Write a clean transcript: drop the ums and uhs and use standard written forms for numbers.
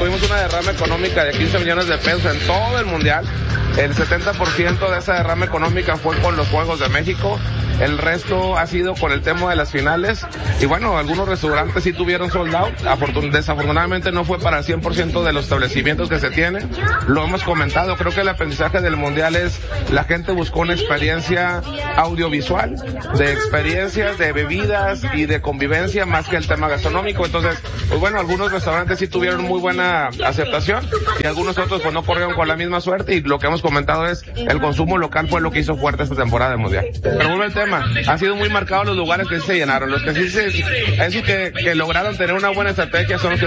tuvimos una derrama económica de 15 millones de pesos en todo el mundial. El 70% de esa derrama económica fue con los Juegos de México. El resto ha sido con el tema de las finales. Y bueno, algunos restaurantes sí tuvieron sold out. Desafortunadamente no fue para el 100% de los establecimientos que se tienen. Lo hemos comentado, creo que el aprendizaje del mundial es la gente buscó una experiencia audiovisual, de experiencias, de bebidas y de convivencia más que el tema gastronómico. Entonces, pues bueno, algunos restaurantes sí tuvieron muy buena aceptación y algunos otros pues no corrieron con la misma suerte, y lo que hemos comentado es el consumo local fue lo que hizo fuerte esta temporada del mundial. Pero vuelve el tema, han sido muy marcados los lugares que sí se llenaron, los que sí que lograron tener una buena estrategia son los que